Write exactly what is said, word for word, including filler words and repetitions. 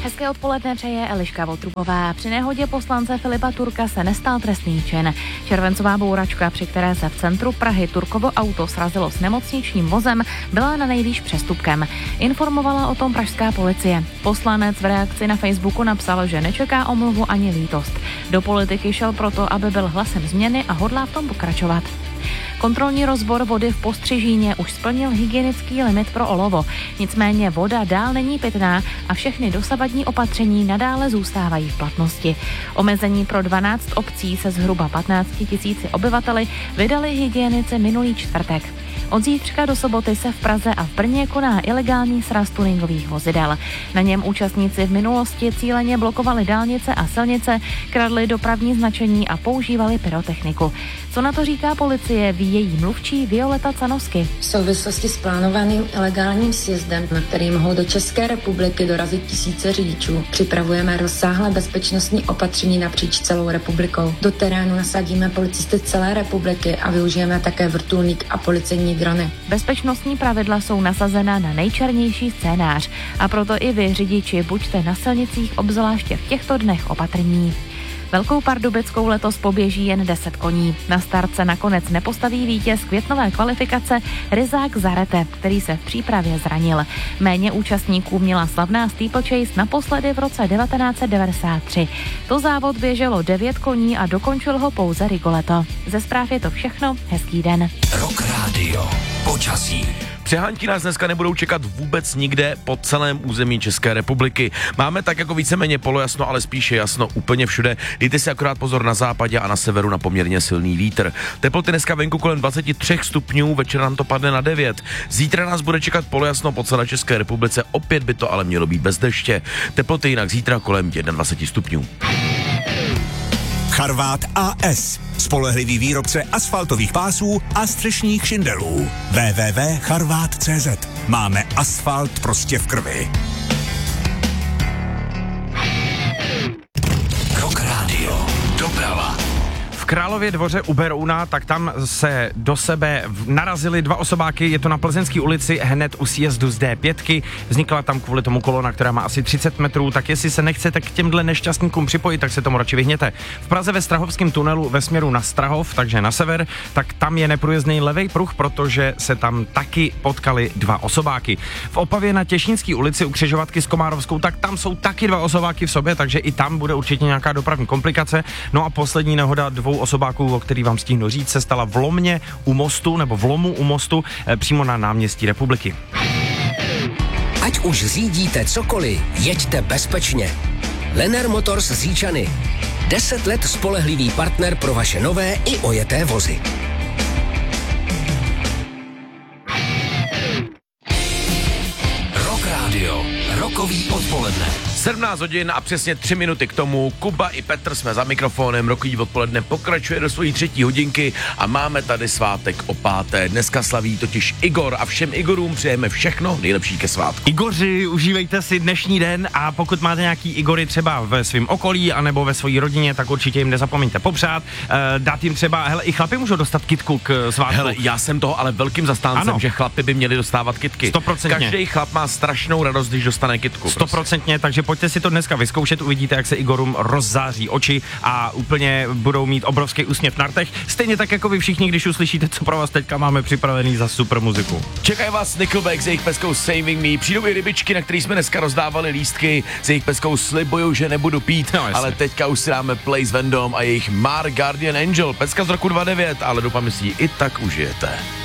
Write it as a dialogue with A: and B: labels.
A: Hezké odpoledne přeje Eliška Votrubová. Při nehodě poslance Filipa Turka se nestal trestný čin. Červencová bouračka, při které se v centru Prahy Turkovo auto srazilo s nemocničním vozem, byla na nejvýš přestupkem. Informovala o tom pražská policie. Poslanec v reakci na Facebooku napsal, že nečeká omluvu ani lítost. Do politiky šel proto, aby byl hlasem změny a hodlá v tom pokračovat. Kontrolní rozbor vody v Postřižíně už splnil hygienický limit pro olovo. Nicméně voda dál není pitná a všechny dosavadní opatření nadále zůstávají v platnosti. Omezení pro dvanáct obcí se zhruba patnácti tisíci obyvateli vydali hygienici minulý čtvrtek. Od zítřka do soboty se v Praze a v Brně koná ilegální sraz tuningových vozidel. Na něm účastníci v minulosti cíleně blokovali dálnice a silnice, kradli dopravní značení a používali pyrotechniku. Co na to říká policie, ví její mluvčí Violeta Canovsky.
B: V souvislosti s plánovaným ilegálním sjezdem, na který mohou do České republiky dorazit tisíce řidičů, připravujeme rozsáhlé bezpečnostní opatření napříč celou republikou. Do terénu nasadíme policisty celé republiky a využijeme také vrtulník a policejní drony.
A: Bezpečnostní pravidla jsou nasazena na nejčernější scénář a proto i vy, řidiči, buďte na silnicích obzvláště v těchto dnech opatrní. Velkou Pardubickou letos poběží jen deset koní. Na start se nakonec nepostaví vítěz květnové kvalifikace Ryzák Zarete, který se v přípravě zranil. Méně účastníků měla slavná steeplechase naposledy v roce devatenáct set devadesát tři. To závod běželo devět koní a dokončil ho pouze Rigoletto. Ze zpráv je to všechno, hezký den.
C: Rock Radio. Počasí. Přehánky nás dneska nebudou čekat vůbec nikde po celém území České republiky. Máme tak jako víceméně polojasno, ale spíše jasno úplně všude. Dejte si akorát pozor na západě a na severu na poměrně silný vítr. Teploty dneska venku kolem dvacet tři stupňů, večer nám to padne na devět. Zítra nás bude čekat polojasno po celé České republice, opět by to ale mělo být bez deště. Teploty jinak zítra kolem dvacet jedna stupňů.
D: Charvát A S. Spolehlivý výrobce asfaltových pásů a střešních šindelů. w w w tečka charvát tečka cé zet. Máme asfalt prostě v krvi.
C: Rock Radio. Doprava.
E: V Králově Dvoře u Berouna, tak tam se do sebe narazili dva osobáky, je to na Plzeňské ulici hned u sjezdu z D pět. Vznikla tam kvůli tomu kolona, která má asi třicet metrů, tak jestli se nechcete k těmhle nešťastníkům připojit, tak se tomu radši vyhněte. V Praze ve Strahovském tunelu ve směru na Strahov, takže na sever, tak tam je neprůjezdný levej pruh, protože se tam taky potkali dva osobáky. V Opavě na Těšínské ulici u křižovatky s Komárovskou, tak tam jsou taky dva osobáky v sobě, takže i tam bude určitě nějaká dopravní komplikace. No a poslední nehoda dvou osobáků, o který vám stíhnu říct, se stala v Lomně u mostu, nebo v Lomu u mostu, eh, přímo na náměstí Republiky.
C: Ať už řídíte cokoliv, jeďte bezpečně. Lenner Motors z Říčany. Deset let spolehlivý partner pro vaše nové i ojeté vozy. Rock Radio. Rokový odpoledne.
F: sedmnáct hodin a přesně tři minuty k tomu. Kuba i Petr jsme za mikrofonem. Rokový odpoledne pokračuje do svojí třetí hodinky a máme tady svátek o páté. Dneska slaví totiž Igor a všem Igorům přejeme všechno nejlepší ke svátku.
E: Igoři, užívejte si dnešní den a pokud máte nějaký Igory třeba ve svém okolí anebo ve své rodině, tak určitě jim nezapomeňte popřát. E, dát jim třeba, hele, i chlapi můžou dostat kytku k svátku.
F: Hele, já jsem toho ale velkým zastáncem,
E: ano,
F: že chlapi by měli dostávat kytky.
E: Stoprocentně.
F: Každý chlap má strašnou radost, když dostane kytku.
E: Stoprocentně, takže pojďte si to dneska vyzkoušet, uvidíte, jak se Igorům rozzáří oči a úplně budou mít obrovský úsměv na rtech. Stejně tak jako vy všichni, když uslyšíte, co pro vás teďka máme připravený za super muziku.
F: Čekají vás Nickelback s jejich peskou Saving Me. Přijdou i rybičky, na který jsme dneska rozdávali lístky s jejich peskou Slibuju, že nebudu pít, no, ale teďka už si dáme Play s Vendom a jejich Mar Guardian Angel. Peska z roku dva devět, ale doufám, že si ji i tak užijete.